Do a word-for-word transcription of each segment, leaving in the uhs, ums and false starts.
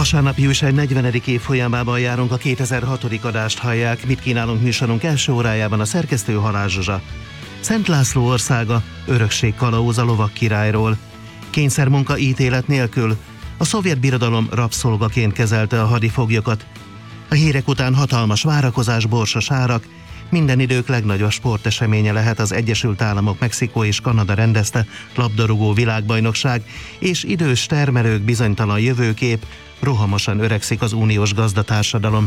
Vasárnapi újság negyvenedik évfolyamában járunk, a kétezer-hatodik adást hallják. Mit kínálunk műsorunk első órájában? A szerkesztő Halász Zsuzsa. Szent László országa, örökség kalauz a lovak királyról. Kényszermunka ítélet nélkül. A szovjet birodalom rabszolgaként kezelte a hadifoglyokat. A hírek után hatalmas várakozás, borsos árak. Minden idők legnagyobb sporteseménye lehet az Egyesült Államok, Mexikó és Kanada rendezte labdarúgó világbajnokság, és idős termelők, bizonytalan jövőkép, rohamosan öregszik az uniós gazdatársadalom.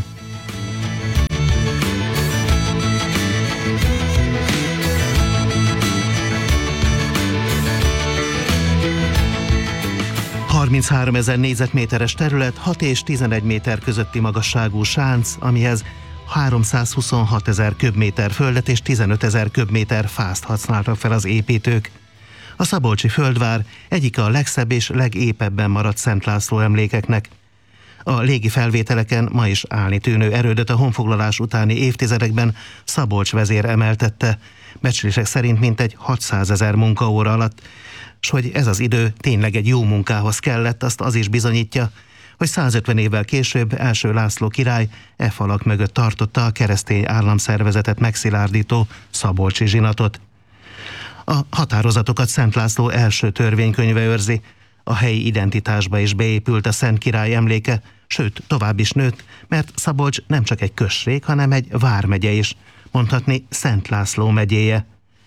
harmincháromezer négyzetméteres terület, hat és tizenegy méter közötti magasságú sánc, amihez háromszázhuszonhatezer köbméter földet és tizenötezer köbméter fázt használtak fel az építők. A szabolcsi földvár egyike a legszebb és legépebben maradt Szent László emlékeknek. A légi felvételeken ma is állni tűnő erődöt a honfoglalás utáni évtizedekben Szabolcs vezér emeltette, becslések szerint mintegy hatszázezer munkaóra alatt, s hogy ez az idő tényleg egy jó munkához kellett, azt az is bizonyítja, hogy százötven évvel később első László király e falak mögött tartotta a keresztény államszervezetet megszilárdító szabolcsi zsinatot. A határozatokat Szent László első törvénykönyve őrzi, a helyi identitásba is beépült a Szent Király emléke, sőt, tovább is nőtt, mert Szabolcs nem csak egy község, hanem egy vármegye is, mondhatni Szent László megyéje.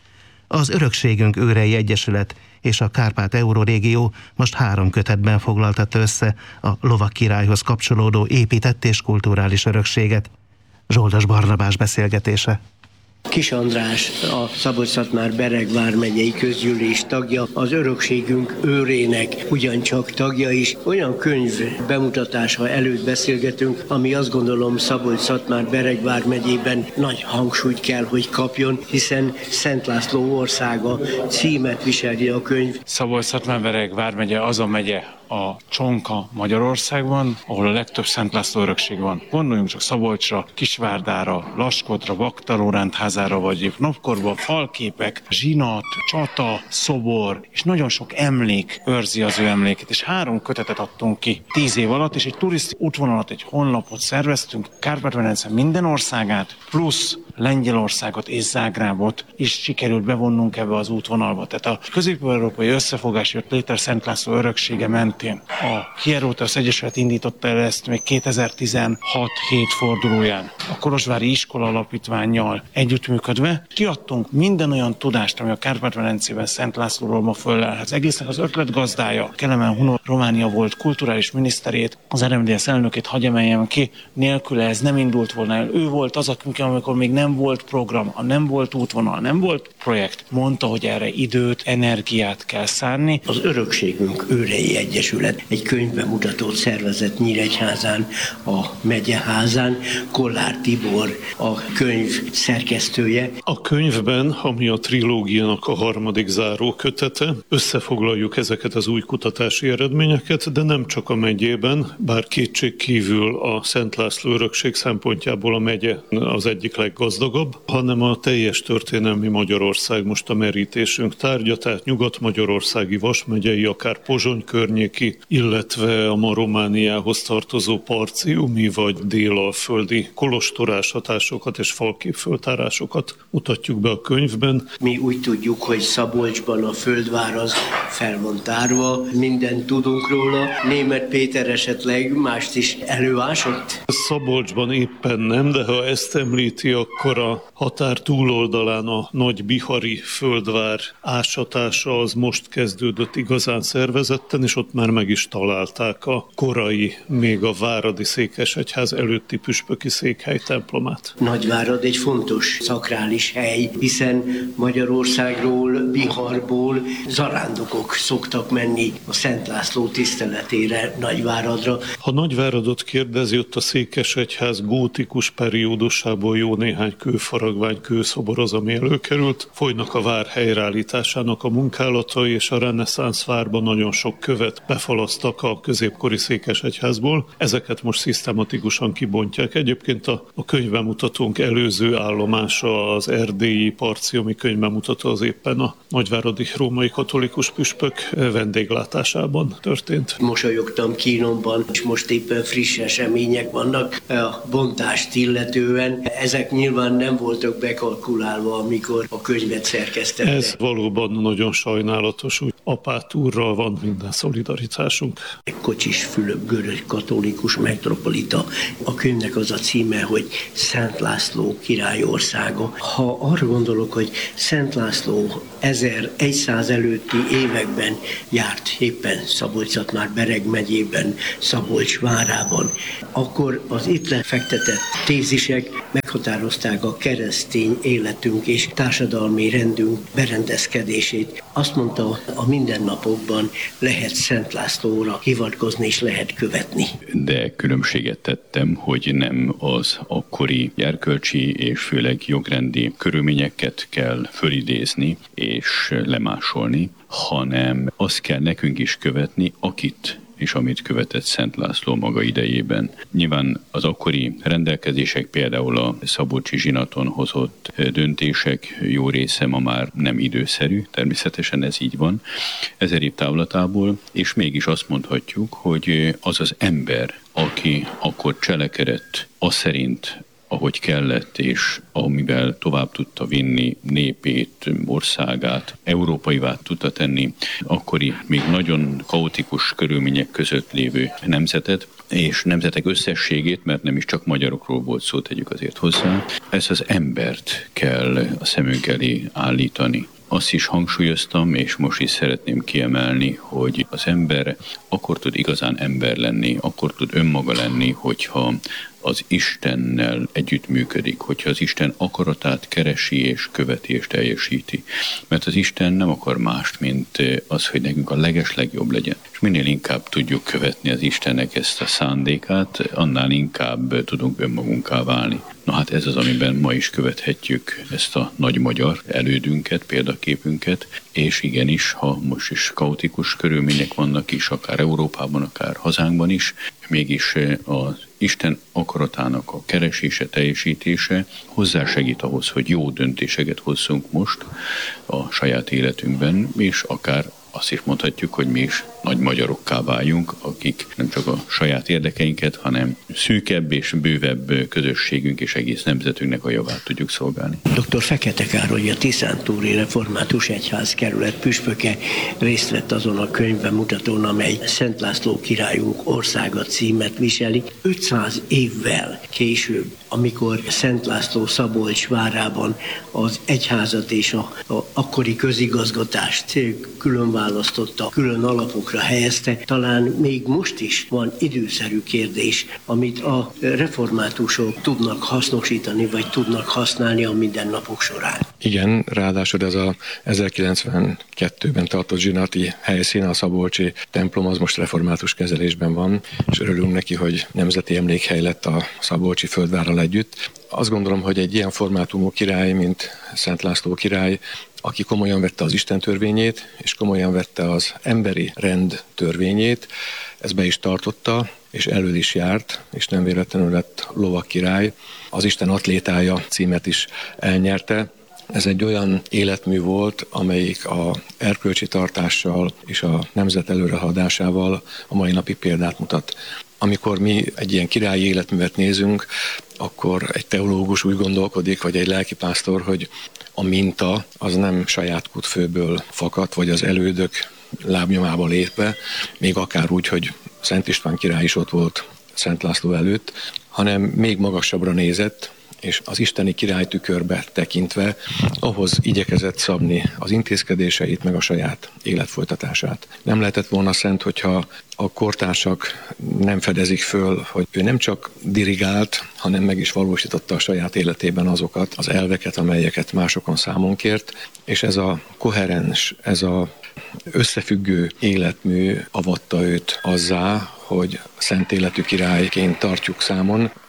Az Örökségünk Őrei Egyesület és a Kárpát Eurorégió most három kötetben foglaltatta össze a lovak királyhoz kapcsolódó épített és kulturális örökséget. Zsoldos Barnabás beszélgetése. Kis András, a Szabolcs-Szatmár-Bereg vármegyei közgyűlés tagja, az Örökségünk Őrének ugyancsak tagja is. Olyan könyv bemutatása előtt beszélgetünk, ami azt gondolom Szabolcs-Szatmár-Bereg vármegyében nagy hangsúlyt kell, hogy kapjon, hiszen Szent László országa címet viseli a könyv. Szabolcs-Szatmár-Bereg vármegye az a megye a Csonka Magyarországban, ahol a legtöbb Szent László örökség van. Gondoljunk csak Szabolcsra, Kisvárdára, Laskotra, Baktalórántházára, vagy épp napkorban falképek, zsinat, csata, szobor, és nagyon sok emlék őrzi az ő emlékét. És három kötetet adtunk ki tíz év alatt, és egy turiszti útvonalat, egy honlapot szerveztünk, Kárpát-medence minden országát, plusz Lengyelországot és Zágrábot is sikerült bevonnunk ebbe az útvonalba. Tehát a közép-európai összefogás jött létre Szent László öröksége mentén. A Hieróteosz Egyesület indította el ezt még kétezer-tizenhat hét fordulóján. A Kolozsvári Iskola Alapítvánnyal együttműködve kiadtunk minden olyan tudást, ami a Kárpát-medencében Szent Lászlóról ma föllelhet. Az egésznek az ötletgazdája, Kelemen Hunor Románia volt kulturális miniszterét, az er em dé es elnökét hagy emeljem ki, nélküle ez nem indult volna el. Ő volt az, amikor még nem volt program, nem volt útvonal, nem volt projekt. Mondta, hogy erre időt, energiát kell szánni. Az Örökségünk Őrei Egyesület egy könyvbemutatót szervezett Nyíregyházán, a megyeházán. Kollár Tibor a könyv szerkesztője. A könyvben, ami a trilógiának a harmadik záró kötete, összefoglaljuk ezeket az új kutatási eredményeket, de nem csak a megyében, bár kétség kívül a Szent László örökség szempontjából a megye az egyik leggazdagabb, hanem a teljes történelmi Magyarország most a merítésünk tárgya, tehát nyugat-magyarországi, Vas megyei, akár Pozsony környéki, illetve a ma Romániához tartozó parciumi vagy délalföldi kolostorás hatásokat és falképföltárásokat mutatjuk be a könyvben. Mi úgy tudjuk, hogy Szabolcsban a földvár az fel van tárva, mindent tudunk róla. Németh Péter esetleg mást is előásott? Szabolcsban éppen nem, de ha ezt említi, akkor a határ túloldalán a nagy bihari földvár ásatása az most kezdődött igazán szervezetten, és ott már meg is találták a korai, még a váradi székesegyház előtti püspöki székhely templomát. Nagyvárad egy fontos szakrális hely, hiszen Magyarországról, Biharból zarándokok szoktak menni a Szent László tiszteletére Nagyváradra. Ha Nagyváradot kérdezi, ott a székesegyház gótikus periódusából jó néhány néhány kőfaragvány, kőszobor az, ami előkerült. Folynak a vár helyreállításának a munkálatai, és a reneszánsz várban nagyon sok követ befalasztak a középkori székesegyházból. Ezeket most szisztematikusan kibontják. Egyébként a, a könyvbemutatónk előző állomása, az erdélyi Parciumi könyvbemutató az éppen a nagyváradi római katolikus püspök vendéglátásában történt. Mosolyogtam kínomban, és most éppen friss események vannak a bontást illetően. Ezek nyilván nem voltak bekalkulálva, amikor a könyvet szerkesztettek. Ez valóban nagyon sajnálatos, úgy Apát úrral van minden szolidaritásunk. Kocsis Fülöp görög katolikus metropolita. A könyvnek az a címe, hogy Szent László király országa. Ha arra gondolok, hogy Szent László ezerszáz előtti években járt éppen Szabolcs-Szatmár-Bereg megyében, Szabolcs várában, akkor az itt lefektetett tézisek meghatározták a keresztény életünk és társadalmi rendünk berendezkedését. Azt mondta, a mindennapokban lehet Szent Lászlóra hivatkozni és lehet követni. De különbséget tettem, hogy nem az akkori erkölcsi és főleg jogrendi körülményeket kell fölidézni és lemásolni, hanem azt kell nekünk is követni, akit és amit követett Szent László maga idejében. Nyilván az akkori rendelkezések, például a szabolcsi zsinaton hozott döntések jó része ma már nem időszerű, természetesen ez így van, ezer év távlatából, és mégis azt mondhatjuk, hogy az az ember, aki akkor cselekedett, az szerint, ahogy kellett, és amivel tovább tudta vinni népét, országát, európaivá tudta tenni, akkori még nagyon kaotikus körülmények között lévő nemzetet, és nemzetek összességét, mert nem is csak magyarokról volt szó, tegyük azért hozzá, ezt az embert kell a szemünk elé állítani. Azt is hangsúlyoztam, és most is szeretném kiemelni, hogy az ember akkor tud igazán ember lenni, akkor tud önmaga lenni, hogyha az Istennel együttműködik, hogyha az Isten akaratát keresi és követi és teljesíti. Mert az Isten nem akar mást, mint az, hogy nekünk a legeslegjobb legyen. És minél inkább tudjuk követni az Istennek ezt a szándékát, annál inkább tudunk önmagunká válni. Na hát ez az, amiben ma is követhetjük ezt a nagy magyar elődünket, példaképünket, és igenis, ha most is kaotikus körülmények vannak is, akár Európában, akár hazánkban is, mégis az Isten akaratának a keresése, teljesítése hozzásegít ahhoz, hogy jó döntéseket hozzunk most a saját életünkben, és akár azt is mondhatjuk, hogy mi is nagy magyarokká váljunk, akik nem csak a saját érdekeinket, hanem szűkebb és bővebb közösségünk és egész nemzetünknek a javát tudjuk szolgálni. doktor Fekete Károly, a Tiszántúri Református Egyház kerület püspöke részt vett azon a könyvbemutatón, amely Szent László királyunk országa címet viseli. ötszáz évvel később, amikor Szent László Szabolcs várában az egyházat és a, a akkori közigazgatást külön választotta, külön alapokra helyezte, talán még most is van időszerű kérdés, amit a reformátusok tudnak hasznosítani, vagy tudnak használni a mindennapok során. Igen, ráadásul ez a ezerkilencvenkettőben tartott zsinati helyszín, a szabolcsi templom, az most református kezelésben van, és örülünk neki, hogy nemzeti emlékhely lett a szabolcsi földvárral együtt. Azt gondolom, hogy egy ilyen formátumú király, mint Szent László király, aki komolyan vette az Isten törvényét, és komolyan vette az emberi rend törvényét, ezt be is tartotta, és elől is járt, és nem véletlenül lett lovak király. Az Isten atlétája címet is elnyerte. Ez egy olyan életmű volt, amelyik a erkölcsi tartással és a nemzet előrehaladásával a mai napi példát mutat. Amikor mi egy ilyen királyi életművet nézünk, akkor egy teológus úgy gondolkodik, vagy egy lelkipásztor, hogy a minta az nem saját kútfőből fakadt, vagy az elődök lábnyomába lépve, még akár úgy, hogy Szent István király is ott volt Szent László előtt, hanem még magasabbra nézett, és az isteni királytükörbe tekintve ahhoz igyekezett szabni az intézkedéseit, meg a saját életfolytatását. Nem lehetett volna szent, hogyha a kortársak nem fedezik föl, hogy ő nem csak dirigált, hanem meg is valósította a saját életében azokat az elveket, amelyeket másokon számon kért, és ez a koherens, ez a összefüggő életmű avatta őt azzá, hogy szent életű királyként tartjuk számon.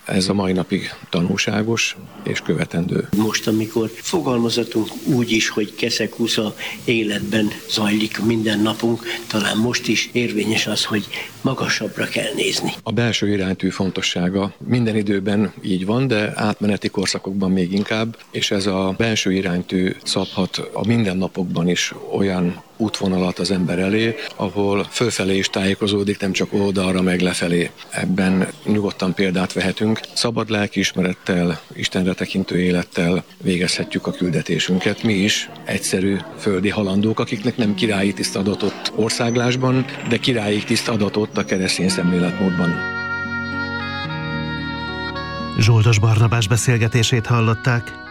ez a mai napig tanulságos és követendő. Most, amikor fogalmazatunk úgy is, hogy keszekusza életben zajlik minden napunk, talán most is érvényes az, hogy magasabbra kell nézni. A belső iránytű fontossága minden időben így van, de átmeneti korszakokban még inkább, és ez a belső iránytű szabhat a mindennapokban is olyan útvonalat az ember elé, ahol fölfelé is tájékozódik, nem csak oldalra meg lefelé. Ebben nyugodtan példát vehetünk. Szabad lelkiismerettel, Istenre tekintő élettel végezhetjük a küldetésünket. Mi is egyszerű földi halandók, akiknek nem királyi tiszt adatott országlásban, de királyi tiszt adatott a keresztény szemléletmódban. Zsoldos Barnabás beszélgetését hallották.